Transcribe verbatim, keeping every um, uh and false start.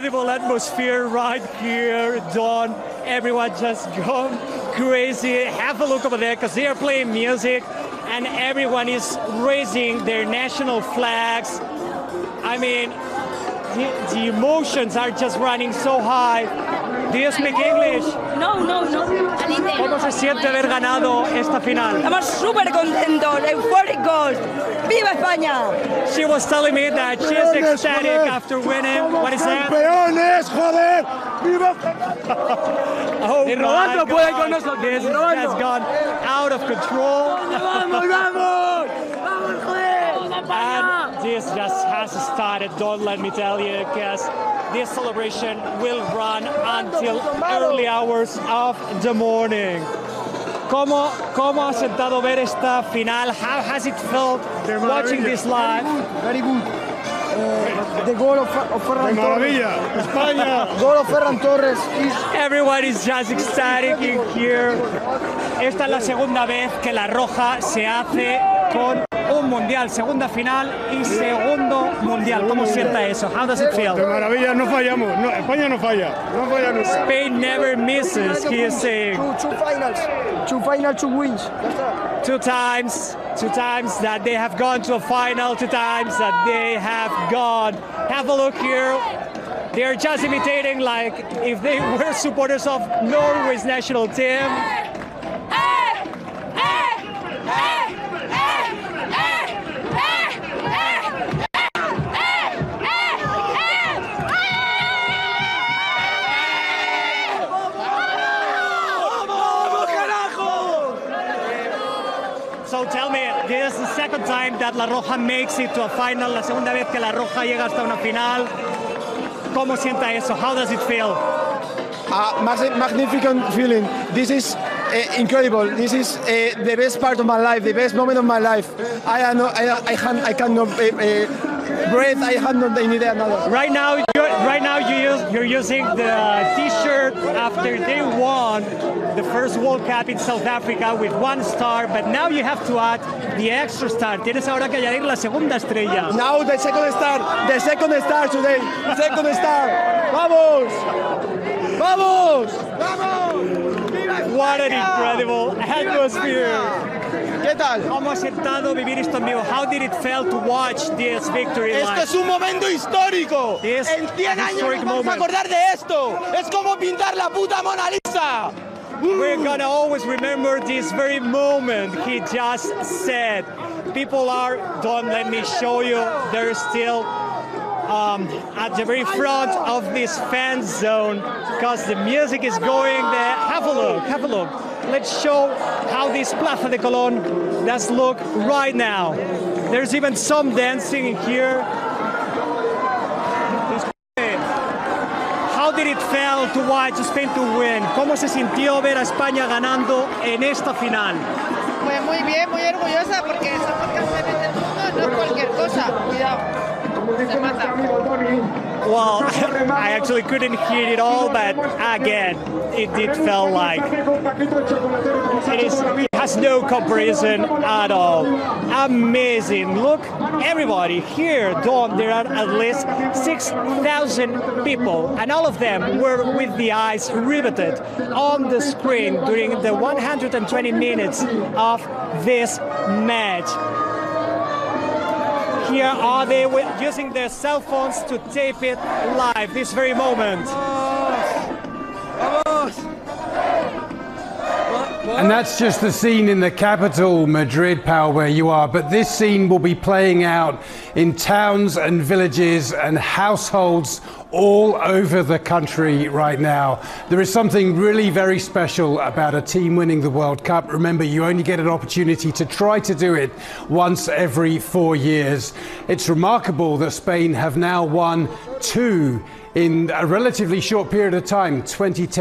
incredible atmosphere right here, Dawn. Everyone just gone crazy. Have a look over there because they are playing music and everyone is raising their national flags. I mean, the, the emotions are just running so high. Do you speak English? No, no, no. ¿Cómo se siente haber ganado esta final? Estamos súper contentos, eufóricos. ¡Viva España! She was telling me that she is ecstatic after winning. What is that? ¡Campeones, joder! ¡Viva! Oh Ni my Roberto puede con God. nosotros. This Ni Roberto. has gone out of control. ¡Vamos, vamos! ¡Vamos, joder! And this just has started, don't let me tell you, because this celebration will run until early hours of the morning. ¿Cómo, cómo ha sentado ver esta final? How has it felt watching this live? Very good. Uh, the goal of, of Ferran ¡Qué maravilla! ¡España! Goal of Ferran Torres is Everyone is just ecstatic in here. Esta es la segunda vez que la Roja se hace con un mundial, segunda final y segundo mundial. ¿Cómo sienta eso? How does it feel? ¡Qué maravilla! No fallamos. No, España no falla. No falla nunca. Spain never misses, he is saying. two, two finals, two finals, two wins. Ya está. Two times, two times that they have gone to a final, two times that they have gone. Have a look here. They're just imitating like if they were supporters of Norway's national team. So tell me, this is the second time that La Roja makes it to a final, la segunda vez que La Roja llega hasta una final. ¿Cómo sienta eso? How does it feel? A magnificent feeling. This is uh, incredible. This is uh, the best part of my life, the best moment of my life. I am not, I, I, can, I cannot uh, uh, breathe. I have not any idea another. Right now, you're, right now you use, you're using the T-shirt after they won the first World Cup in South Africa with one star, but now you have to add the extra star. Tienes ahora que añadir la segunda estrella. Now the second star, the second star today, second star. Vamos, vamos, vamos. What an incredible atmosphere. ¿Qué tal? ¿Cómo ha sentado vivir esto en vivo? How did it feel to watch this victory Esto live? es un momento histórico. This En cien años historic nos vamos a moment. acordar de esto. Es como pintar la puta Mona Lisa. We're gonna always remember this very moment he just said. People are, don't let me show you, they're still um, at the very front of this fan zone because the music is going there. Have a look, have a look. Let's show how this Plaza de Colón does look right now. There's even some dancing in here. How did it feel to watch Spain to win? ¿Cómo se sintió ver a España ganando en esta final? Pues muy bien, muy orgullosa porque somos campeones del mundo, no es cualquier cosa. Cuidado, se mata. Well, I actually couldn't hear it all, but again, it did feel like it, is, it has no comparison at all. Amazing. Look, everybody here, Dawn, there are at least six thousand people, and all of them were with the eyes riveted on the screen during the one hundred twenty minutes of this match. Here are they using their cell phones to tape it live this very moment. And that's just the scene in the capital, Madrid, Pau, where you are. But this scene will be playing out in towns and villages and households all over the country right now. There is something really very special about a team winning the World Cup. Remember, you only get an opportunity to try to do it once every four years. It's remarkable that Spain have now won two in a relatively short period of time, twenty ten.